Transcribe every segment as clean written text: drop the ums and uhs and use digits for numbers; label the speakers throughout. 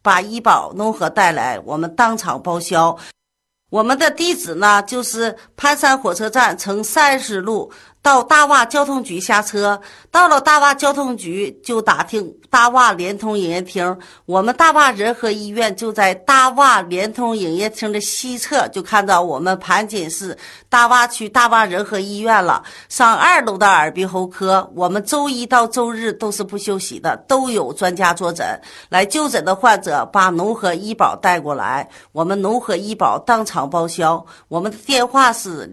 Speaker 1: 把医保农合带来，我们当场报销。我们的地址呢，就是盘山火车站乘30路到大洼交通局下车，到了大洼交通局就打听大洼联通营业厅，我们大洼仁和医院就在大洼联通营业厅的西侧，就看到我们盘锦市大洼区大洼仁和医院了。上2楼的耳鼻喉科，我们周一到周日都是不休息的，都有专家坐诊。来就诊的患者把农合医保带过来，我们农合医保当场报销。我们的电话是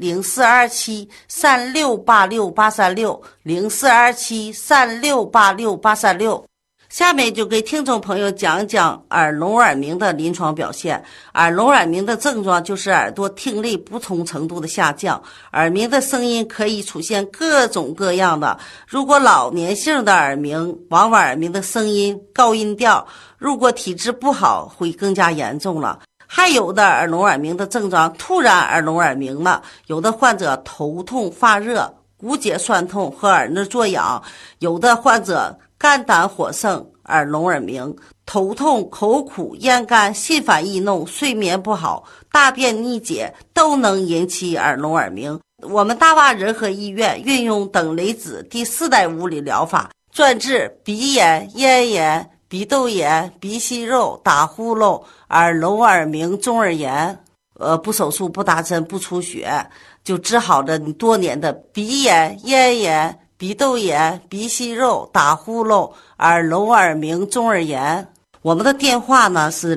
Speaker 1: 0427-3686-836，0427-3686-836。下面就给听众朋友讲一讲耳聋耳鸣的临床表现。耳聋耳鸣的症状就是耳朵听力不同程度的下降，耳鸣的声音可以出现各种各样的。如果老年性的耳鸣，往往耳鸣的声音高音调，如果体质不好会更加严重了。还有的耳聋耳鸣的症状突然耳聋耳鸣了，有的患者头痛发热、骨节酸痛和耳内作痒，有的患者肝胆火盛耳聋耳鸣，头痛、口苦、咽干、心烦易怒、睡眠不好、大便逆解都能引起耳聋耳鸣。我们大洼仁和医院运用等离子第4代物理疗法，专治鼻炎、咽炎、鼻窦炎、鼻息肉、打呼噜、耳聋耳鸣、中耳炎，不手术、不打针、不出血，就治好了你多年的鼻炎、咽炎、鼻窦炎、鼻息肉、打呼噜、耳聋耳鸣、中耳炎。我们的电话呢是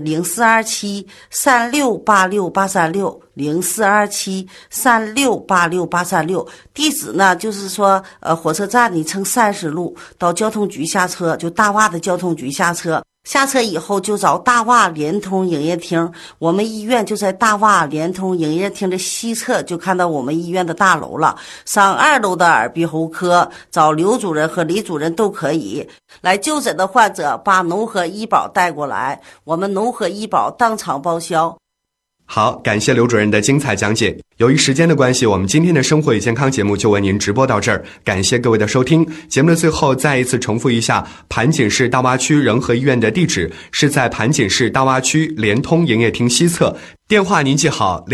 Speaker 1: 0427-3686-836，0427-3686-836。地址呢就是说，火车站你乘30路到交通局下车，就大洼的交通局下车。下车以后就找大洼联通营业厅，我们医院就在大洼联通营业厅的西侧，就看到我们医院的大楼了。上2楼的耳鼻喉科，找刘主任和李主任都可以。来就诊的患者把农合医保带过来，我们农合医保当场报销。
Speaker 2: 好，感谢刘主任的精彩讲解。由于时间的关系，我们今天的生活与健康节目就为您直播到这儿，感谢各位的收听。节目的最后再一次重复一下，盘锦市大洼区仁和医院的地址是在盘锦市大洼区联通营业厅西侧，电话您记好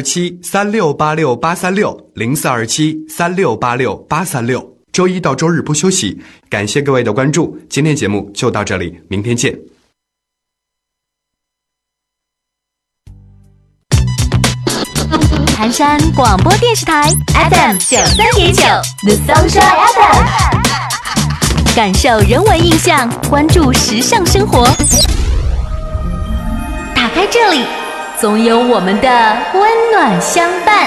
Speaker 2: 0427-3686-836，0427-3686-836。周一到周日不休息。感谢各位的关注，今天节目就到这里，明天见。
Speaker 3: 盘山广播电视台 FM 93.9 The Sunshine FM， 感受人文印象，关注时尚生活。打开这里，总有我们的温暖相伴。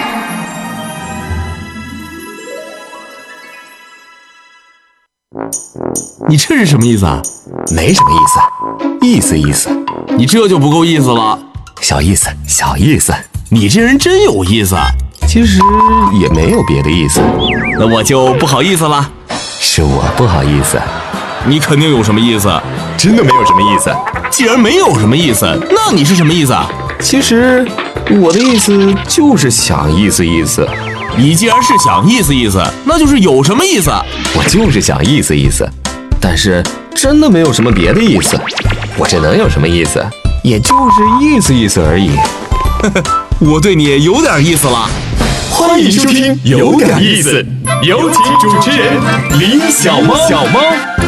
Speaker 4: 你这是什么意思啊？
Speaker 5: 没什么意思，意思意思。
Speaker 4: 你这就不够意思了。
Speaker 5: 小意思，小意思。
Speaker 4: 你这人真有意思。
Speaker 5: 其实也没有别的意思。
Speaker 4: 那我就不好意思了。
Speaker 5: 是我不好意思。
Speaker 4: 你肯定有什么意思。
Speaker 5: 真的没有什么意思。
Speaker 4: 既然没有什么意思，那你是什么意思啊？
Speaker 5: 其实我的意思就是想意思意思。
Speaker 4: 你既然是想意思意思，那就是有什么意思。
Speaker 5: 我就是想意思意思，但是真的没有什么别的意思。我这能有什么意思？也就是意思意思而已。
Speaker 4: 我对你有点意思了。
Speaker 5: 欢迎收听有点意思，有请主持人李小猫。